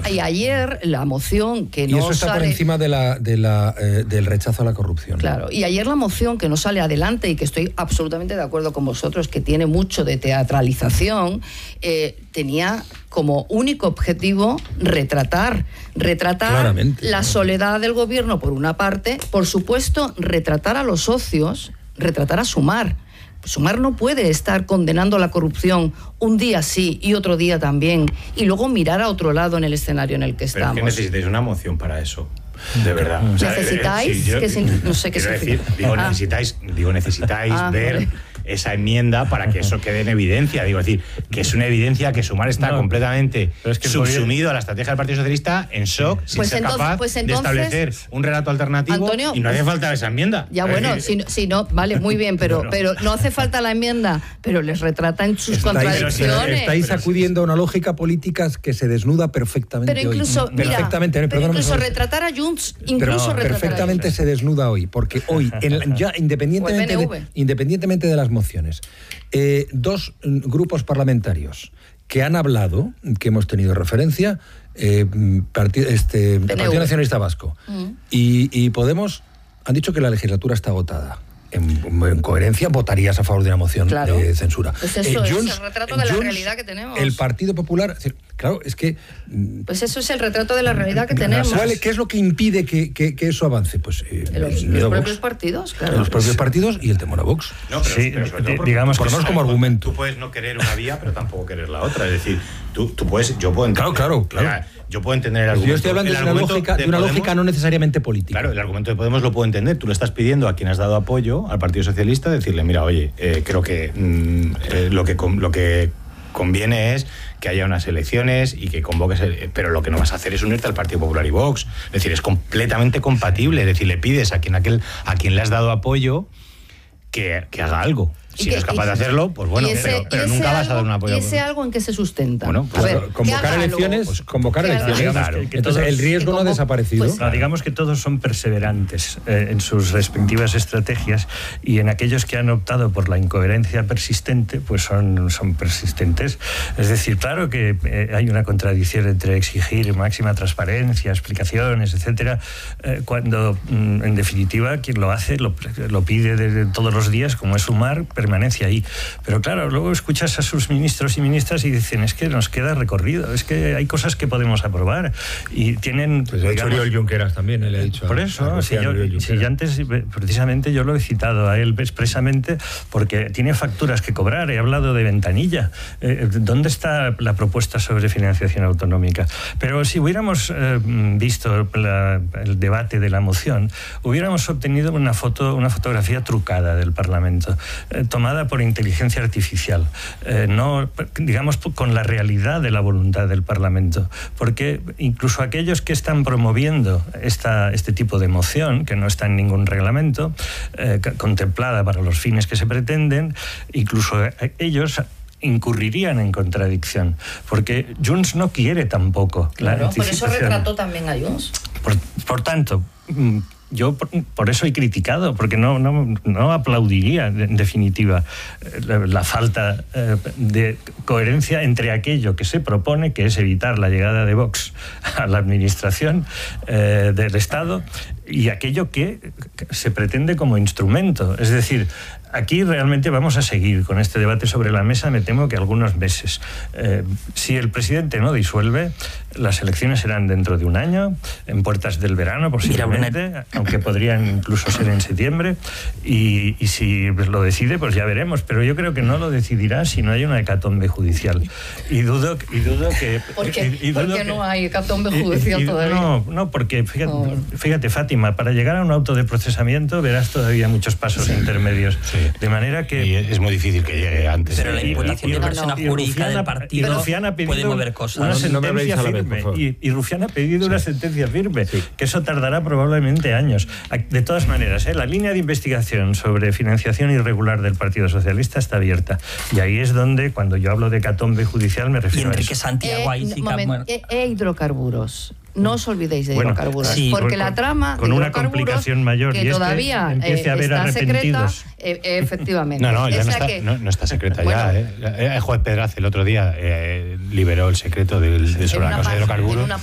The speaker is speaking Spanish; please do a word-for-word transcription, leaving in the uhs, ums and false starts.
y ayer la moción que no y eso está sale... por encima de la, de la, eh, del rechazo a la corrupción. Claro, y ayer la moción que no sale adelante y que estoy absolutamente de acuerdo con vosotros, que tiene mucho de teatralización, eh, tenía como único objetivo retratar, retratar Claramente, la claro. soledad del gobierno por una parte, por supuesto retratar a los socios, retratar a Sumar. Sumar no puede estar condenando la corrupción un día sí y otro día también, y luego mirar a otro lado en el escenario en el que estamos. Pero es que necesitáis una moción para eso. De verdad. O sea, ¿Necesitáis? eh, sí, yo, que se, no sé qué quiero significa. decir, digo, Ah. necesitáis, digo, necesitáis Ah, ver vale. esa enmienda para que eso quede en evidencia. Digo, es decir, que es una evidencia que Sumar está No, completamente es que subsumido a la estrategia del Partido Socialista, en shock, sin Pues ser entonces- capaz pues de entonces, establecer un relato alternativo, Antonio, y no hace falta esa enmienda. Ya Es bueno, decir, si, si no, vale, muy bien, pero, No. pero no hace falta la enmienda, pero les retrata en sus Estáis, contradicciones. estáis Pero acudiendo a una lógica política que se desnuda perfectamente Pero incluso, hoy. mira, perfectamente, pero perdóname, incluso solo- retratar a Junts, pero incluso retratar perfectamente a se desnuda hoy, porque hoy, en- ya independientemente O el de, P N V. independientemente de las mociones, eh, dos mm, grupos parlamentarios que han hablado, que hemos tenido referencia, eh, parti- este, el P N V. Partido Nacionalista Vasco Mm. y, y Podemos han dicho que la legislatura está agotada. En, en coherencia, votarías a favor de una moción Claro. de censura. Pues eso es Junts- el retrato de la Junts, realidad que tenemos. El Partido Popular, es decir, claro, es que... mm, Pues eso es el retrato de la realidad que tenemos. ¿cuál- ¿Qué es lo que impide que, que- que eso avance? Pues eh, De los, el los miedo a Vox, propios partidos, claro. los propios partidos y el temor a Vox. No, pero, Sí, pero sobre todo di- porque- digamos por que lo menos sí. como argumento. Tú puedes no querer una vía, pero tampoco querer la otra. Es decir, tú, tú puedes, yo puedo entender. Claro, claro, claro. Mira, yo puedo entender el Pues argumento. yo estoy hablando el de una, argumento lógica, de una Podemos- lógica no necesariamente política. Claro, el argumento de Podemos lo puedo entender. Tú le estás pidiendo a quien has dado apoyo, al Partido Socialista, decirle, mira, oye, eh, creo que mm, eh, lo que con- lo que conviene es que haya unas elecciones y que convoques, el- pero lo que no vas a hacer es unirte al Partido Popular y Vox. Es decir, es completamente compatible. Es decir, le pides a quien aquel a quien le has dado apoyo que, que haga algo. Y Si que- no es capaz y- de hacerlo, pues bueno, y ese- pero, y pero ese nunca vas a algo- dar un apoyo. ¿Y ese algo en qué se sustenta? Bueno, pues a ver, convocar que haga algo. elecciones, Pues, convocar que haga elecciones. algo. Digamos que- que Entonces, todos- el riesgo que no ha convo- desaparecido. pues- No, digamos que todos son perseverantes eh, en sus respectivas estrategias, y en aquellos que han optado por la incoherencia persistente, pues son, son persistentes. Es decir, claro que eh, hay una contradicción entre exigir máxima transparencia, explicaciones, etcétera, eh, cuando mm, en definitiva quien lo hace lo, lo pide de, todos los días, como es Sumar, permanencia ahí. Pero claro, luego escuchas a sus ministros y ministras y dicen, es que nos queda recorrido, es que hay cosas que podemos aprobar, y tienen... Pues ha dicho digamos, Oriol Junqueras también, le ha dicho. por a- eso, a si Rufián, yo, Oriol si Junqueras. yo antes, precisamente yo lo he citado a él expresamente porque tiene facturas que cobrar. He hablado de ventanilla. Eh, ¿Dónde está la propuesta sobre financiación autonómica? Pero si hubiéramos eh, visto la- el debate de la moción, hubiéramos obtenido una foto, una fotografía trucada del Parlamento, eh, tomada por inteligencia artificial, eh, no, digamos, con la realidad de la voluntad del Parlamento. Porque incluso aquellos que están promoviendo esta, este tipo de moción, que no está en ningún reglamento, eh, contemplada para los fines que se pretenden, incluso ellos incurrirían en contradicción, porque Junts no quiere tampoco la Claro, por eso anticipación. retrató también a Junts. Por, por tanto, mm, yo por, por eso he criticado, porque no, no, no aplaudiría, en definitiva, eh, la, la falta eh, de coherencia entre aquello que se propone, que es evitar la llegada de Vox a la administración eh, del Estado, y aquello que se pretende como instrumento. Es decir, aquí realmente vamos a seguir con este debate sobre la mesa, me temo que algunos meses. Eh, si el presidente no disuelve, las elecciones serán dentro de un año, en puertas del verano posiblemente, Mira, aunque podrían incluso ser en septiembre, y, y si lo decide, pues ya veremos. Pero yo creo que no lo decidirá si no hay una hecatombe judicial. Y dudo, y dudo que... ¿Por qué, y, y dudo ¿Por qué que, no hay hecatombe judicial y- y- todavía? No, no, porque fíjate, Oh. fíjate, Fátima, para llegar a un auto de procesamiento verás todavía muchos pasos sí. intermedios. Sí. De manera que... Y es muy difícil que llegue antes. Pero la imposición de persona y jurídica Rufián del ha- partido y Rufián ha pedido puede mover cosas. una No, no me habléis sentencia a la vez, firme. por favor. Y, y Rufián ha pedido Sí. una sentencia firme, Sí. que eso tardará probablemente años. De todas maneras, ¿eh? la línea de investigación sobre financiación irregular del Partido Socialista está abierta. Y ahí es donde, cuando yo hablo de hecatombe judicial, me Y refiero a Enrique eso. Santiago ahí Eh, sí que... moment, bueno, e, e hidrocarburos. No os olvidéis de Bueno, hidrocarburos, sí, porque con- la trama con de una hidrocarburos, complicación mayor, que y es que todavía empiece a haber está secreta, arrepentidos. eh, efectivamente. No, no, ya Es no la está, que- no, no está secreta Bueno. ya. ¿eh? El juez Pedraz el otro día eh, liberó el secreto del, de sobre En la una causa de página, hidrocarburos. en una